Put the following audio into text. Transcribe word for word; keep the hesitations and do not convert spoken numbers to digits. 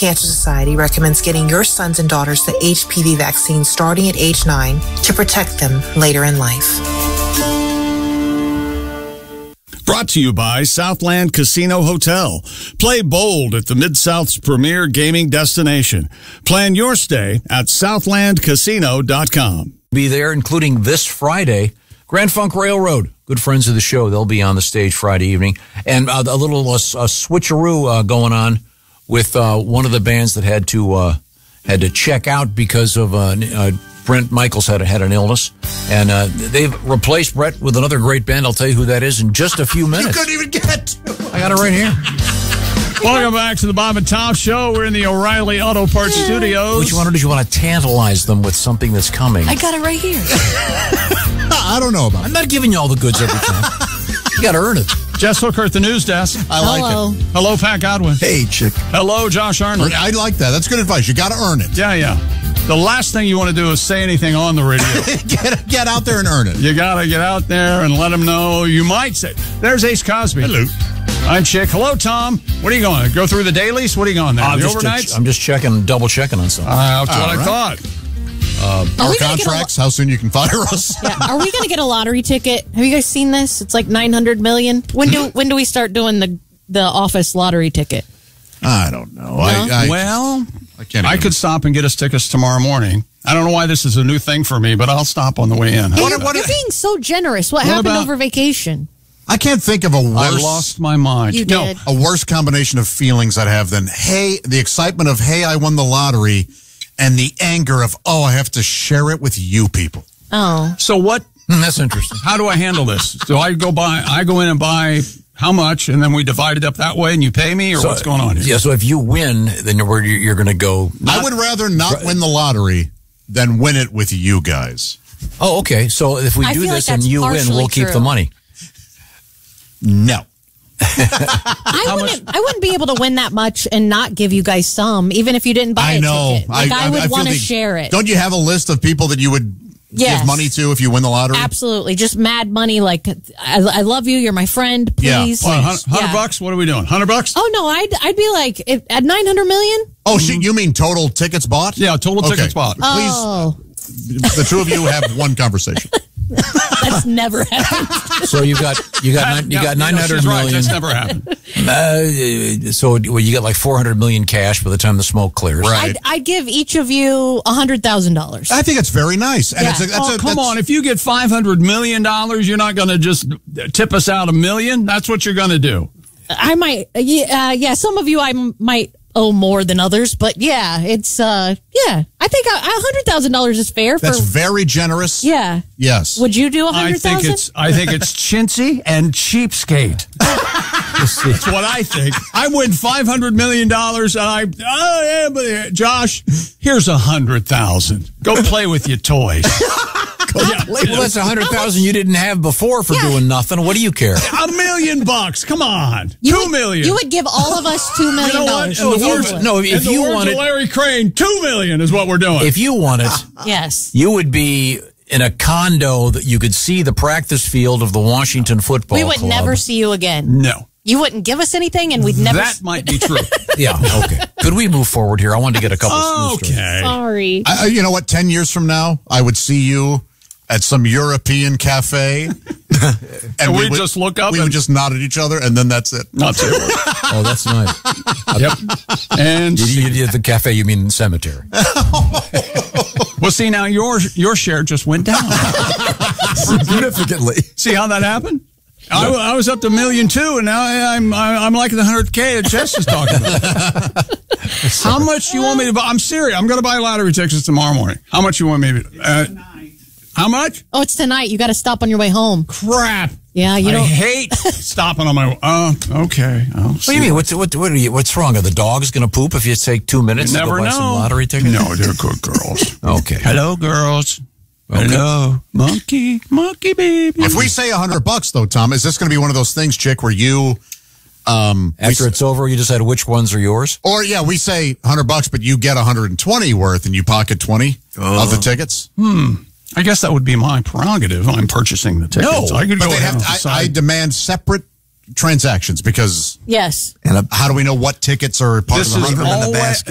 Cancer Society recommends getting your sons and daughters the H P V vaccine starting at age nine to protect them later in life. Brought to you by Southland Casino Hotel. Play bold at the Mid-South's premier gaming destination. Plan your stay at southland casino dot com. Be there, including this Friday, Grand Funk Railroad. Good friends of the show. They'll be on the stage Friday evening. And uh, a little uh, switcheroo uh, going on with uh, one of the bands that had to uh, had to check out because of uh, uh, Brent Michaels had had an illness, and uh, they've replaced Brett with another great band. I'll tell you who that is in just a few minutes. You couldn't even get to it. I got it right here. Welcome back to the Bob and Tom Show. We're in the O'Reilly Auto Parts Studios. What you want to do? Did you want to tantalize them with something that's coming? I got it right here. I don't know about it. I'm not giving you all the goods every time. You got to earn it. Jess Hooker at the news desk. I like Hello. it. Hello, Pat Godwin. Hey, chick. Hello, Josh Arnold. I like that. That's good advice. You got to earn it. Yeah, yeah. The last thing you want to do is say anything on the radio. get, get out there and earn it. You got to get out there and let them know. You might say, there's Ace Cosby. Hello. I'm Chick. Hello, Tom. What are you going? Go through the dailies? What are you going there? I'm the just, overnights? I'm just checking, double checking on something. Uh, that's All what right. I thought. Uh, Are our we gonna get a contracts, how soon you can fire us. Yeah. Are we going to get a lottery ticket? Have you guys seen this? It's like nine hundred million. When do when do we start doing the the office lottery ticket? I don't know. I, I, Well, I can't I even- could stop and get us tickets tomorrow morning. I don't know why this is a new thing for me, but I'll stop on the way in. Hey, What- you're, what- you're being so generous. What, What happened about- over vacation? I can't think of a worse, I lost my mind. You No, did. a worse combination of feelings I'd have than, hey, the excitement of, hey, I won the lottery, and the anger of, oh, I have to share it with you people. Oh, So what? Hmm, that's interesting. How do I handle this? Do I go buy? I go in and buy how much, and then we divide it up that way, and you pay me, or So, what's going on here? Yeah, so if you win, then you're, where you're, you're going to go. I would rather not win the lottery than win it with you guys. Oh, okay. So if we I do feel this like and that's you win, partially we'll keep true. the money. No. I wouldn't. I wouldn't be able to win that much and not give you guys some, even if you didn't buy I a know. ticket. Like I, would feel want to the- share it. Don't you have a list of people that you would Yes. give money to if you win the lottery? Absolutely, just mad money. Like I, I love you. You're my friend. Yeah. Please. Well, hundred Yeah. bucks. What are we doing? Hundred bucks? Oh no, I'd I'd be like if, at nine hundred million. Oh, shit, you mean total tickets bought? Yeah, total Okay. tickets bought. Please, Oh, the two of you have one conversation. that's never happened. So you got you got nine, you Yeah, got know, nine hundred she's right. million. That's never happened. Uh, so well, you get like four hundred million cash by the time the smoke clears. Right. I'd, I'd give each of you a hundred thousand dollars. I think it's very nice. And Yeah. it's a, that's Oh, a, come that's- on. If you get five hundred million dollars, you're not going to just tip us out a million? That's what you're going to do. I might, uh, yeah, uh, yeah. Some of you I m- might owe more than others, but yeah, it's uh, yeah. I think a hundred thousand dollars is fair for. That's very generous. Yeah. Yes. Would you do a I hundred think thousand? it's I think it's chintzy and cheapskate. That's what I think. I win five hundred million dollars, and I oh yeah, but uh, Josh, here's a hundred thousand. Go play with your toys. Yeah, Well, that's a hundred thousand you didn't have before for Yeah. doing nothing. What do you care? a million bucks. Come on, You two would, million. You would give all of us two You million know what? dollars. In the You words, would. No, in if the you words wanted, of Larry Crane, two million is what we're doing. if you want it, Yes. you would be in a condo that you could see the practice field of the Washington Football We would Club. never see you again. no, You wouldn't give us anything, and we'd never. that might be true. Yeah. Okay. Could we move forward here? I wanted to get a couple. of news stories. Okay. Sorry. I, you know what? Ten years from now, I would see you at some European cafe, and, And we would, just look up We and- would just nod at each other, and then that's it. Not too. Oh, that's nice. Yep. And You, you, you- the cafe, you mean cemetery? well, see now your your share just went down. Significantly. See how that happened? I, I was up to a million two, and now I'm I'm like the hundred k that Jess is talking about. How much you want me to buy? I'm serious. I'm going to buy lottery tickets tomorrow morning. How much you want me to? Uh, how much? Oh, it's tonight. You got to stop on your way home. Crap. Yeah, you I don't. hate stopping on my. Oh, okay. I'll What do you mean? What's what? What are you? What's wrong? Are the dogs going to poop if you take two minutes You to never go buy know. some lottery tickets? No, they're good girls. Okay. Hello, girls. Okay. Hello, monkey, monkey baby. If we say a hundred bucks, though, Tom, is this going to be one of those things, Chick, where you, um, After we, it's over, you decide which ones are yours? or yeah, we say a hundred bucks, but you get a hundred and twenty worth, and you pocket twenty of the tickets? I guess that would be my prerogative. I'm purchasing the tickets. No, I could but go they ahead have and to, I, decide. I demand separate transactions because Yes. how do we know what tickets are part This of the is hundred? always,